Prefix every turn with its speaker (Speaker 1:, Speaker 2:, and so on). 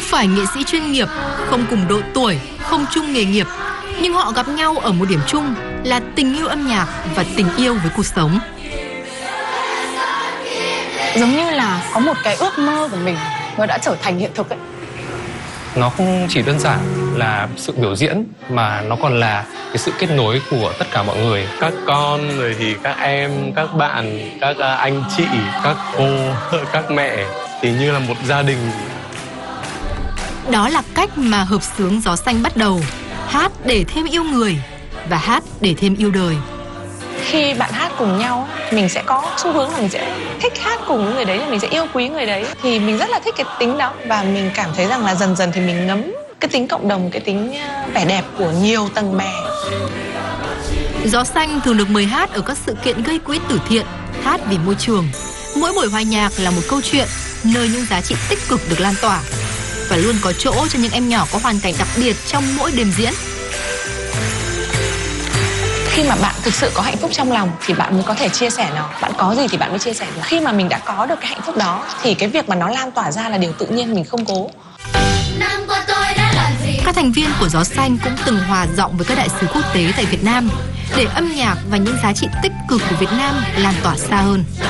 Speaker 1: phải nghệ sĩ chuyên nghiệp, không cùng độ tuổi, không chung nghề nghiệp, nhưng họ gặp nhau ở một điểm chung là tình yêu âm nhạc và tình yêu với cuộc sống.
Speaker 2: Giống như là có một cái ước mơ của mình nó đã trở thành hiện thực ấy.
Speaker 3: Nó không chỉ đơn giản là sự biểu diễn mà nó còn là cái sự kết nối của tất cả mọi người.
Speaker 4: Các con, rồi thì các em, các bạn, các anh chị, các cô, các mẹ thì như là một gia đình.
Speaker 1: Đó là cách mà hợp xướng Gió Xanh bắt đầu. Hát để thêm yêu người và hát để thêm yêu đời.
Speaker 2: Khi bạn hát cùng nhau, mình sẽ có xu hướng là mình sẽ thích hát cùng với người đấy, mình sẽ yêu quý người đấy. Thì mình rất là thích cái tính đó và mình cảm thấy rằng là dần dần thì mình ngấm cái tính cộng đồng, cái tính vẻ đẹp của nhiều tầng bè.
Speaker 1: Gió Xanh thường được mời hát ở các sự kiện gây quỹ từ thiện, hát vì môi trường. Mỗi buổi hòa nhạc là một câu chuyện, nơi những giá trị tích cực được lan tỏa. Và luôn có chỗ cho những em nhỏ có hoàn cảnh đặc biệt trong mỗi đêm diễn.
Speaker 2: Khi mà bạn thực sự có hạnh phúc trong lòng thì bạn mới có thể chia sẻ nó. Bạn có gì thì bạn mới chia sẻ được. Khi mà mình đã có được cái hạnh phúc đó thì cái việc mà nó lan tỏa ra là điều tự nhiên, mình không cố.
Speaker 1: Các thành viên của Gió Xanh cũng từng hòa giọng với các đại sứ quốc tế tại Việt Nam để âm nhạc và những giá trị tích cực của Việt Nam lan tỏa xa hơn.